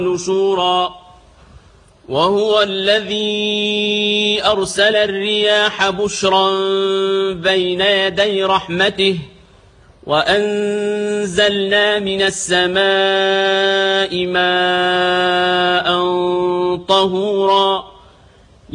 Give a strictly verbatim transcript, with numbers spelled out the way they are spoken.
نشورا وهو الذي أرسل الرياح بشرا بين يدي رحمته وأنزلنا من السماء ماء طهورا